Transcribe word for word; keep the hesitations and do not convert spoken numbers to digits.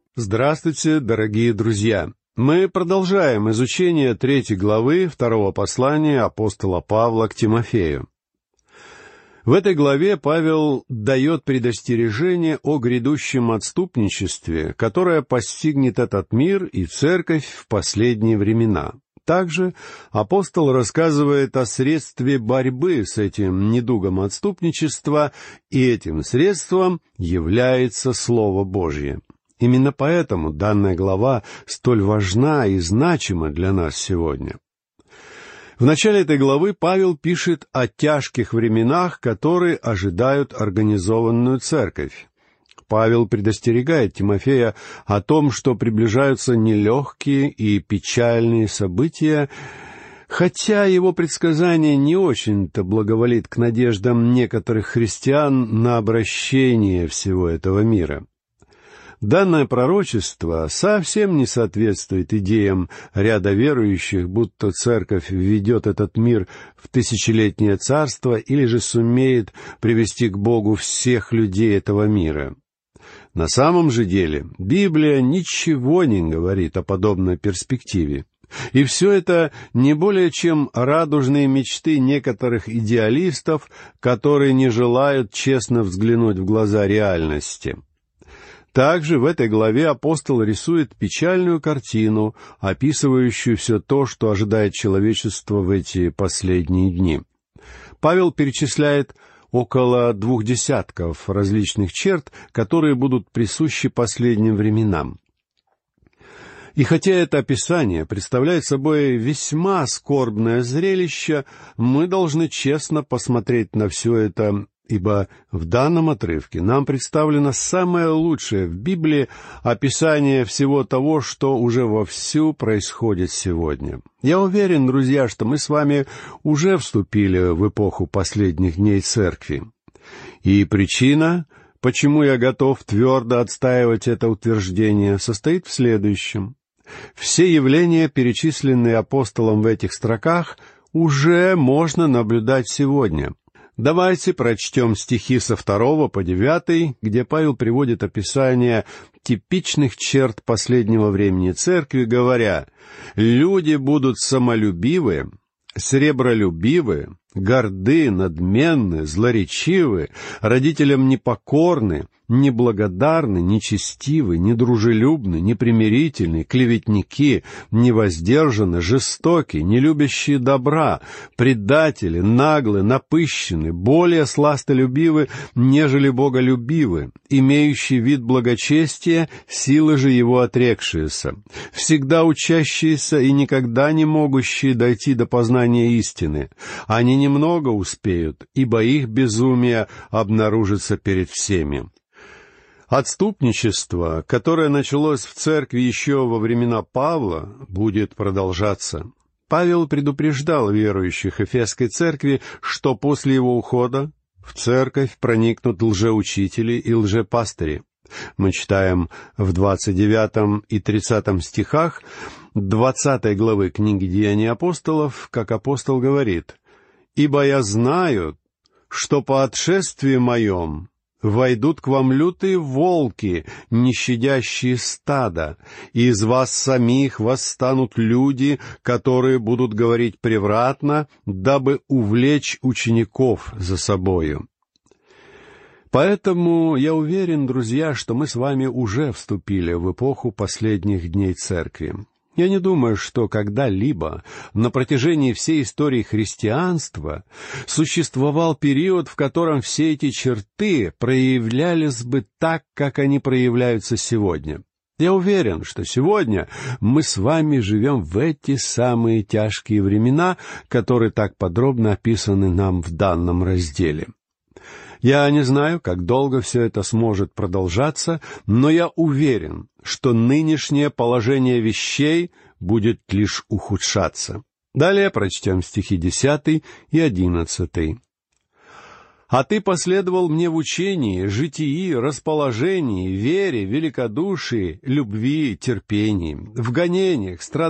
Здравствуйте, дорогие друзья! Мы продолжаем изучение третьей главы второго послания апостола Павла к Тимофею. В этой главе Павел дает предостережение о грядущем отступничестве, которое постигнет этот мир и церковь в последние времена. Также апостол рассказывает о средстве борьбы с этим недугом отступничества, и этим средством является Слово Божье. Именно поэтому данная глава столь важна и значима для нас сегодня. В начале этой главы Павел пишет о тяжких временах, которые ожидают организованную церковь. Павел предостерегает Тимофея о том, что приближаются нелегкие и печальные события, хотя его предсказание не очень-то благоволит к надеждам некоторых христиан на обращение всего этого мира. Данное пророчество совсем не соответствует идеям ряда верующих, будто церковь введет этот мир в тысячелетнее царство или же сумеет привести к Богу всех людей этого мира. На самом же деле Библия ничего не говорит о подобной перспективе. И все это не более чем радужные мечты некоторых идеалистов, которые не желают честно взглянуть в глаза реальности. Также в этой главе апостол рисует печальную картину, описывающую все то, что ожидает человечество в эти последние дни. Павел перечисляет около двух десятков различных черт, которые будут присущи последним временам. И хотя это описание представляет собой весьма скорбное зрелище, мы должны честно посмотреть на все это, ибо в данном отрывке нам представлено самое лучшее в Библии описание всего того, что уже вовсю происходит сегодня. Я уверен, друзья, что мы с вами уже вступили в эпоху последних дней Церкви. И причина, почему я готов твердо отстаивать это утверждение, состоит в следующем. Все явления, перечисленные апостолом в этих строках, уже можно наблюдать сегодня. Давайте прочтем стихи со второго по девятый, где Павел приводит описание типичных черт последнего времени церкви, говоря: «Люди будут самолюбивы, сребролюбивы, горды, надменны, злоречивы, родителям непокорны, неблагодарны, нечестивы, недружелюбны, непримирительны, клеветники, невоздержаны, жестоки, нелюбящие добра, предатели, наглы, напыщены, более сластолюбивы, нежели боголюбивы, имеющие вид благочестия, силы же его отрекшиеся, всегда учащиеся и никогда не могущие дойти до познания истины. Они немного успеют, ибо их безумие обнаружится перед всеми». Отступничество, которое началось в церкви еще во времена Павла, будет продолжаться. Павел предупреждал верующих Эфесской церкви, что после его ухода в церковь проникнут лжеучители и лжепастыри. Мы читаем в двадцать девятом и тридцатом стихах двадцатой главы книги «Деяний апостолов», как апостол говорит: «Ибо я знаю, что по отшествии моем войдут к вам лютые волки, не щадящие стада, и из вас самих восстанут люди, которые будут говорить превратно, дабы увлечь учеников за собою». Поэтому я уверен, друзья, что мы с вами уже вступили в эпоху последних дней Церкви. Я не думаю, что когда-либо на протяжении всей истории христианства существовал период, в котором все эти черты проявлялись бы так, как они проявляются сегодня. Я уверен, что сегодня мы с вами живем в эти самые тяжкие времена, которые так подробно описаны нам в данном разделе. Я не знаю, как долго все это сможет продолжаться, но я уверен, что нынешнее положение вещей будет лишь ухудшаться. Далее прочтем стихи десятый и одиннадцатый. «А ты последовал мне в учении, житии, расположении, вере, великодушии, любви, терпении, в гонениях, страданиях,